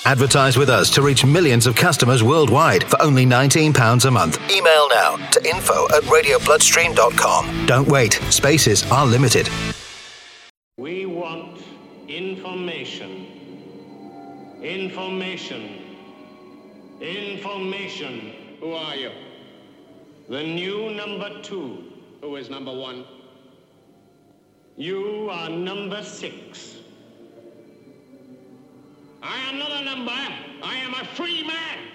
Advertise with us to reach millions of customers worldwide for only £19 a month. Email now to info@radiobloodstream.com. Don't wait. Spaces are limited. We want information. Information. Information. Who are you? The new number 2. Who is number 1? You are number 6. I am not a number. I am a free man.